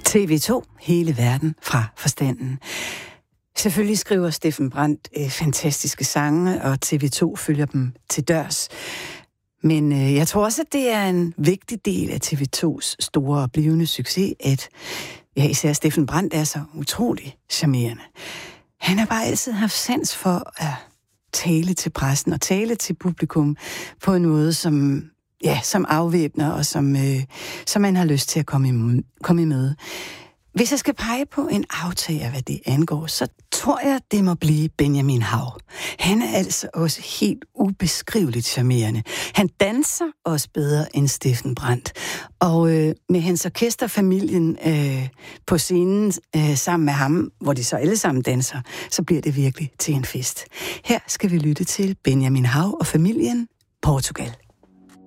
TV2, hele verden fra forstanden. Selvfølgelig skriver Steffen Brandt fantastiske sange, og TV2 følger dem til dørs. Men jeg tror også, at det er en vigtig del af TV2's store og blivende succes, at især Steffen Brandt er så utrolig charmerende. Han har bare altid haft sans for at tale til pressen og tale til publikum på en måde, som afvæbner og som man har lyst til at komme i møde. Hvis jeg skal pege på en aftager, hvad det angår, så tror jeg, det må blive Benjamin Hav. Han er altså også helt ubeskriveligt charmerende. Han danser også bedre end Steffen Brandt. Og med hans orkesterfamilien på scenen sammen med ham, hvor de så alle sammen danser, så bliver det virkelig til en fest. Her skal vi lytte til Benjamin Hav og familien Portugal.